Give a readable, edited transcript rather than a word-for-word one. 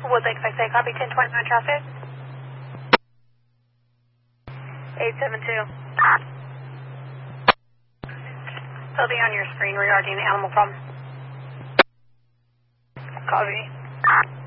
Woodlake, I say, copy 1029 traffic. 872. They'll be on your screen regarding the animal problem. Copy.